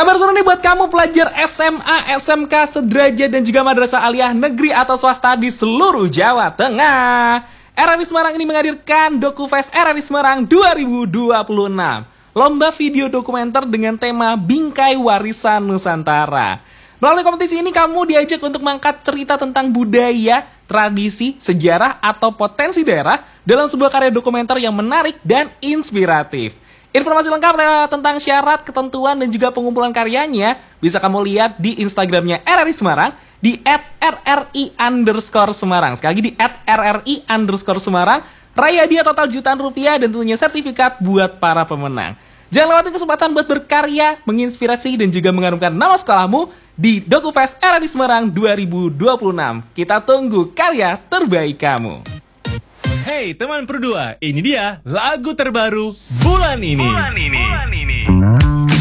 Kabar seru nih buat kamu pelajar SMA, SMK, sederajat dan juga madrasah aliyah negeri atau swasta di seluruh Jawa Tengah. RRI Semarang ini menghadirkan DokuFest RRI Semarang 2026. Lomba video dokumenter dengan tema Bingkai Warisan Nusantara. Melalui kompetisi ini kamu diajak untuk mengangkat cerita tentang budaya, tradisi, sejarah, atau potensi daerah dalam sebuah karya dokumenter yang menarik dan inspiratif. Informasi lengkap tentang syarat, ketentuan, dan juga pengumpulan karyanya bisa kamu lihat di Instagramnya RRI Semarang di @rri_Semarang. Sekali lagi di @rri_Semarang. Raih hadiah total jutaan rupiah dan tentunya sertifikat buat para pemenang. Jangan lewati kesempatan buat berkarya, menginspirasi, dan juga mengharumkan nama sekolahmu di DokuFest RRI Semarang 2026. Kita tunggu karya terbaik kamu. Hey teman Pro 2, ini dia lagu terbaru bulan ini.